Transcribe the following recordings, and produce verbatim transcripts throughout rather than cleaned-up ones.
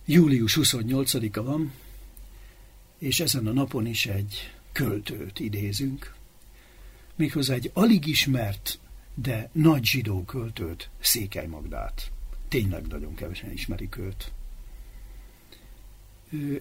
július huszonnyolcadika van, és ezen a napon is egy költőt idézünk, méghozzá egy alig ismert, de nagy zsidó költőt, Székely Magdát. Tényleg nagyon kevesen ismerik őt. Ő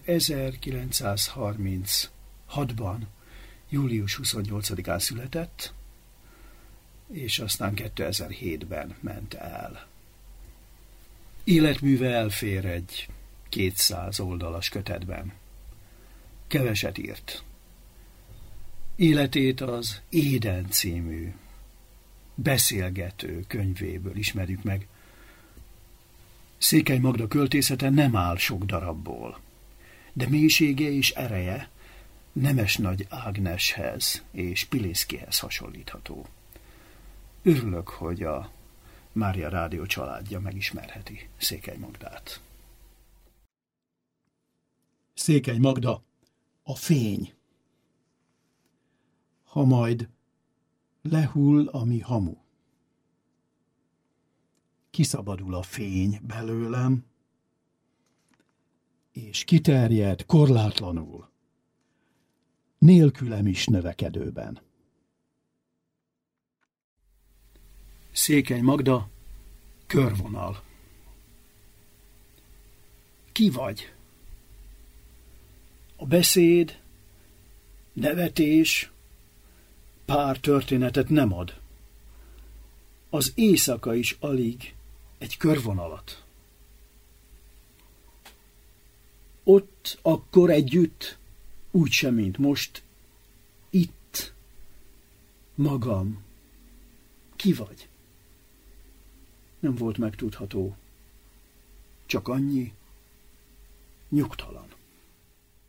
ezerkilencszázharminchatban, július huszonnyolcadikán született, és aztán kétezer-hétben ment el. Életműve elfér egy kétszáz oldalas kötetben. Keveset írt. Életét az Éden című beszélgető könyvéből ismerjük meg. Székely Magda költészete nem áll sok darabból, de mélysége és ereje Nemesnagy Ágneshez és Pilinszkyhez hasonlítható. Örülök, hogy a Mária Rádió családja megismerheti Székely Magdát. Székely Magda, a fény. Ha majd lehull a mi hamu, kiszabadul a fény belőlem, és kiterjed korlátlanul, nélkülem is növekedőben. Székely Magda, körvonal. Ki vagy? A beszéd, nevetés, pár történetet nem ad. Az éjszaka is alig egy körvonalat. Ott, akkor együtt, úgy sem, mint most, itt, magam. Ki vagy? Nem volt megtudható. Csak annyi, nyugtalan.